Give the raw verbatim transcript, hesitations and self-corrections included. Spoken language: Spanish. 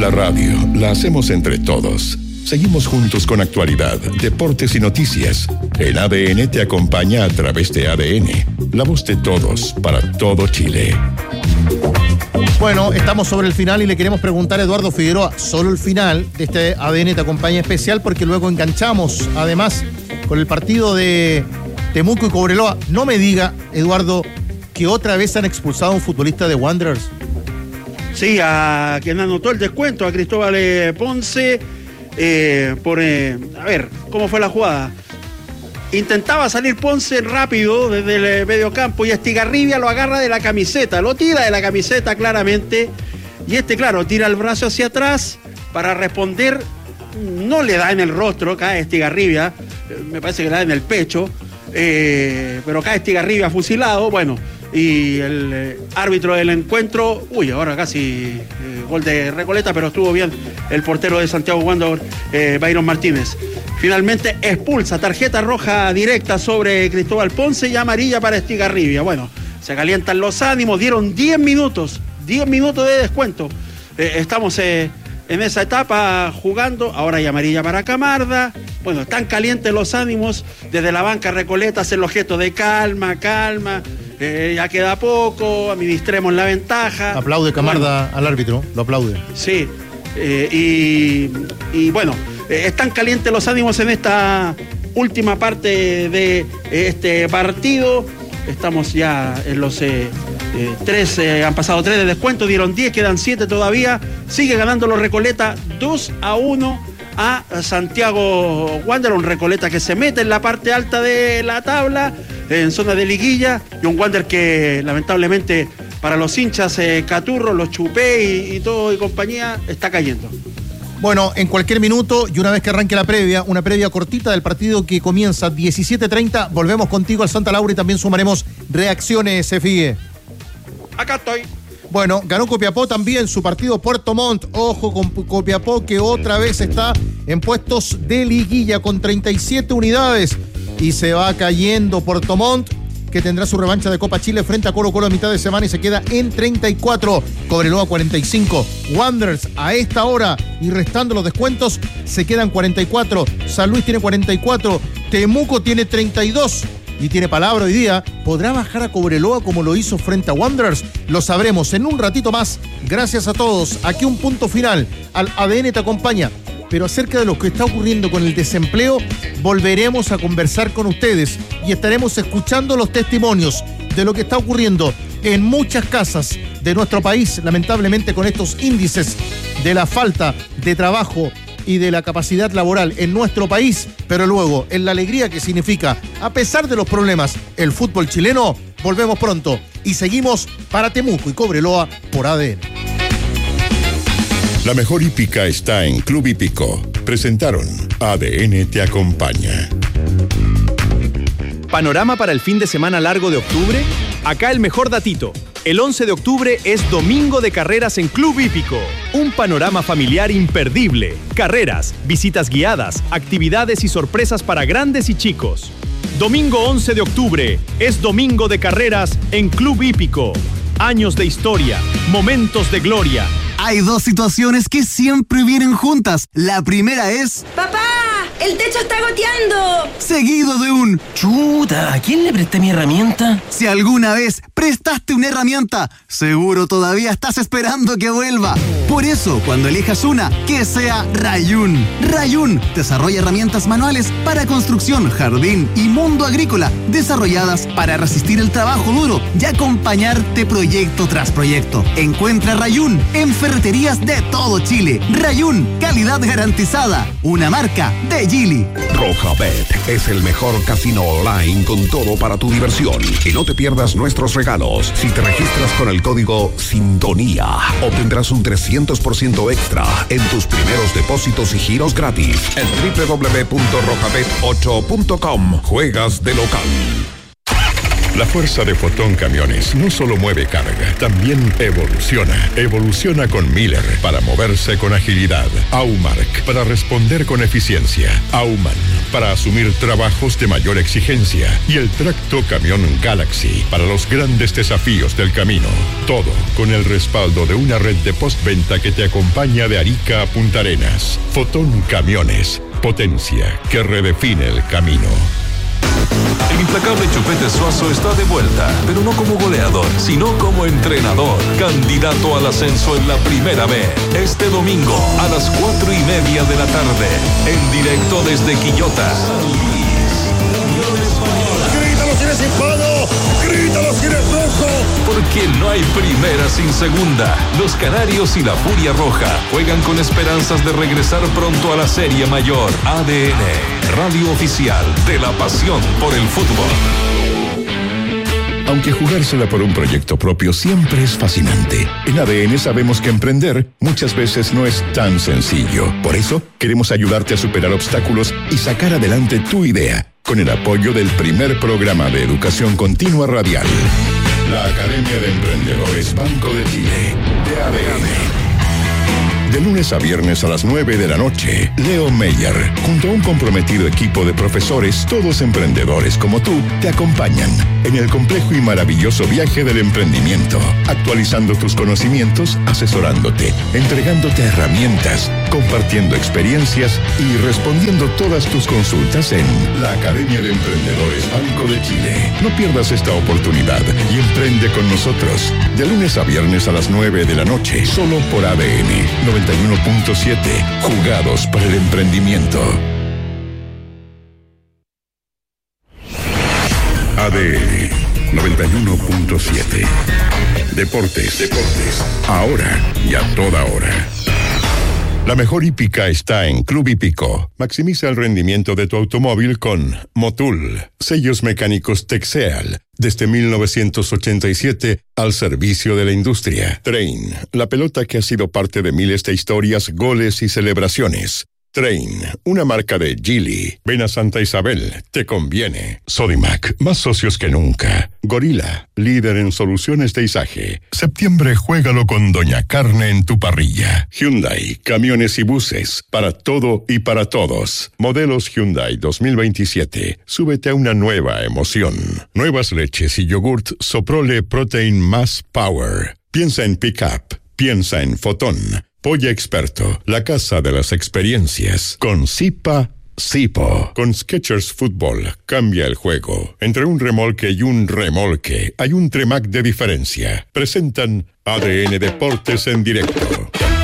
La radio la hacemos entre todos. Seguimos juntos con actualidad, deportes y noticias. El A D N te acompaña a través de A D N, la voz de todos para todo Chile. Bueno, estamos sobre el final y le queremos preguntar a Eduardo Figueroa, solo el final de este A D N te acompaña especial, porque luego enganchamos además con el partido de Temuco y Cobreloa. No me diga, Eduardo, que otra vez han expulsado a un futbolista de Wanderers. Sí, a quien anotó el descuento, a Cristóbal eh, Ponce, eh, por, eh, a ver, ¿cómo fue la jugada? Intentaba salir Ponce rápido desde el medio campo y Estigarribia lo agarra de la camiseta, lo tira de la camiseta claramente, y este, claro, tira el brazo hacia atrás para responder, no le da en el rostro, cae Estigarribia, me parece que le da en el pecho, eh, pero cae Estigarribia fusilado, bueno, y el eh, árbitro del encuentro, uy, ahora casi eh, gol de Recoleta, pero estuvo bien el portero de Santiago Wanderers, eh, Byron Martínez. Finalmente expulsa, tarjeta roja directa sobre Cristóbal Ponce y amarilla para Estigarribia. Bueno, se calientan los ánimos, dieron diez minutos, diez minutos de descuento. Eh, estamos eh, en esa etapa jugando, ahora hay amarilla para Camarda. Bueno, están calientes los ánimos, desde la banca Recoleta hacen los gestos de calma, calma. Eh, ya queda poco, administremos la ventaja. Aplaude Camarda bueno, al árbitro, lo aplaude. Sí, eh, y, y bueno, eh, están calientes los ánimos en esta última parte de este partido. Estamos ya en los eh, eh, tres, eh, han pasado tres de descuento, dieron diez, quedan siete todavía. Sigue ganando los Recoleta dos a uno a Santiago Wanderers, un Recoleta que se mete en la parte alta de la tabla, en zona de liguilla, y un Wander que lamentablemente para los hinchas eh, Caturro, los Chupé y, y todo y compañía está cayendo. Bueno, en cualquier minuto y una vez que arranque la previa, una previa cortita del partido que comienza diecisiete treinta, volvemos contigo al Santa Laura y también sumaremos reacciones, se figue. Acá estoy. Bueno, ganó Copiapó también su partido Puerto Montt. Ojo con Copiapó, que otra vez está en puestos de liguilla con treinta y siete unidades. Y se va cayendo Puerto Montt, que tendrá su revancha de Copa Chile frente a Colo Colo a mitad de semana y se queda en treinta y cuatro. Cobreloa cuarenta y cinco. Wanderers a esta hora y restando los descuentos se quedan cuarenta y cuatro. San Luis tiene cuarenta y cuatro. Temuco tiene treinta y dos. Y tiene palabra hoy día. ¿Podrá bajar a Cobreloa como lo hizo frente a Wanderers? Lo sabremos en un ratito más. Gracias a todos. Aquí un punto final. Al A D N te acompaña. Pero acerca de lo que está ocurriendo con el desempleo, volveremos a conversar con ustedes y estaremos escuchando los testimonios de lo que está ocurriendo en muchas casas de nuestro país, lamentablemente con estos índices de la falta de trabajo y de la capacidad laboral en nuestro país, pero luego en la alegría que significa, a pesar de los problemas, el fútbol chileno. Volvemos pronto y seguimos para Temuco y Cobreloa por A D N. La mejor hípica está en Club Hípico. Presentaron A D N te acompaña. ¿Panorama para el fin de semana largo de octubre? Acá el mejor datito. El once de octubre es domingo de carreras en Club Hípico. Un panorama familiar imperdible. Carreras, visitas guiadas, actividades y sorpresas para grandes y chicos. Domingo once de octubre es domingo de carreras en Club Hípico. Años de historia, momentos de gloria. Hay dos situaciones que siempre vienen juntas. La primera es... ¡Papá! ¡El techo está goteando! Seguido de un... ¡Chuta! ¿A quién le presté mi herramienta? Si alguna vez prestaste una herramienta, seguro todavía estás esperando que vuelva. Por eso, cuando elijas una, que sea Rayun. Rayun desarrolla herramientas manuales para construcción, jardín y mundo agrícola, desarrolladas para resistir el trabajo duro y acompañarte proyecto tras proyecto. Encuentra Rayun en ferreterías de todo Chile. Rayun, calidad garantizada. Una marca de Gili. Rojabet es el mejor casino online con todo para tu diversión. Y no te pierdas nuestros regalos. Si te registras con el código SINTONÍA, obtendrás un trescientos por ciento extra en tus primeros depósitos y giros gratis. En doble u doble u doble u punto rojabet ocho punto com. Juegas de local. La fuerza de Fotón Camiones no solo mueve carga, también evoluciona. Evoluciona con Miller para moverse con agilidad. Aumark para responder con eficiencia. Auman para asumir trabajos de mayor exigencia. Y el Tracto Camión Galaxy para los grandes desafíos del camino. Todo con el respaldo de una red de postventa que te acompaña de Arica a Punta Arenas. Fotón Camiones. Potencia que redefine el camino. El implacable Chupete Suazo está de vuelta, pero no como goleador, sino como entrenador, candidato al ascenso en la primera B. Este domingo a las cuatro y media de la tarde, en directo desde Quillota. ¡Grítalo si eres hispano! ¡Grítalo si eres rojo! Porque no hay primera sin segunda. Los Canarios y la Furia Roja juegan con esperanzas de regresar pronto a la Serie Mayor. A D N, radio oficial de la pasión por el fútbol. Aunque jugársela por un proyecto propio siempre es fascinante, en A D N sabemos que emprender muchas veces no es tan sencillo. Por eso, queremos ayudarte a superar obstáculos y sacar adelante tu idea, con el apoyo del primer programa de educación continua radial. La Academia de Emprendedores Banco de Chile, de A D N. De lunes a viernes a las nueve de la noche, Leo Meyer, junto a un comprometido equipo de profesores, todos emprendedores como tú, te acompañan en el complejo y maravilloso viaje del emprendimiento, actualizando tus conocimientos, asesorándote, entregándote herramientas, compartiendo experiencias y respondiendo todas tus consultas en la Academia de Emprendedores Banco de Chile. No pierdas esta oportunidad y emprende con nosotros. De lunes a viernes a las nueve de la noche, solo por A D N noventa y uno punto siete, jugados para el emprendimiento. A D N noventa y uno punto siete. Deportes, deportes, ahora y a toda hora. La mejor hípica está en Club Hípico. Maximiza el rendimiento de tu automóvil con Motul, sellos mecánicos Texeal, desde mil novecientos ochenta y siete al servicio de la industria. Train, la pelota que ha sido parte de miles de historias, goles y celebraciones. Train, una marca de Geely. Ven a Santa Isabel, te conviene. Sodimac, más socios que nunca. Gorila, líder en soluciones de izaje. Septiembre, juégalo con Doña Carne en tu parrilla. Hyundai, camiones y buses, para todo y para todos. Modelos Hyundai dos mil veintisiete. Súbete a una nueva emoción. Nuevas leches y yogurt Soprole Protein Más Power. Piensa en Pickup, piensa en Fotón. Polla Experto, la casa de las experiencias. Con Zipa, Zipo. Con Skechers Fútbol, cambia el juego. Entre un remolque y un remolque, hay un Tremac de diferencia. Presentan A D N Deportes en directo.